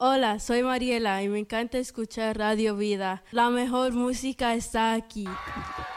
Hola, soy Mariela y me encanta escuchar Radio Vida. La mejor música está aquí.